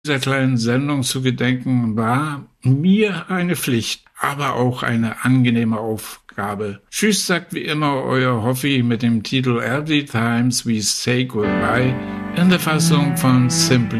dieser kleinen Sendung zu gedenken, war mir eine Pflicht, aber auch eine angenehme Aufgabe. Tschüss sagt wie immer euer Hoffi mit dem Titel Every Times We Say Goodbye in der Fassung von Simply